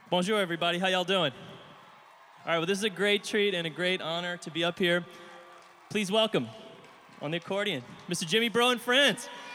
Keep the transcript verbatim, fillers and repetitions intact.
Bonjour, everybody. How y'all doing? All right, well, this is a great treat and a great honor to be up here. Please welcome, on the accordion, Mister Jimmy Bro and friends.